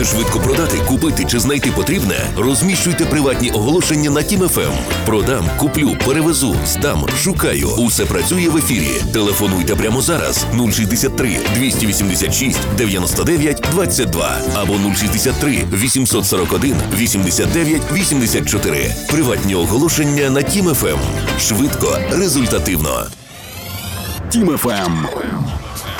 Швидко продати, купити чи знайти потрібне? Розміщуйте приватні оголошення на Team FM. Продам, куплю, перевезу, здам, шукаю. Усе працює в ефірі. Телефонуйте прямо зараз 063 286 99 22 або 063 841 89 84. Приватні оголошення на Team FM. Швидко, результативно. Team FM.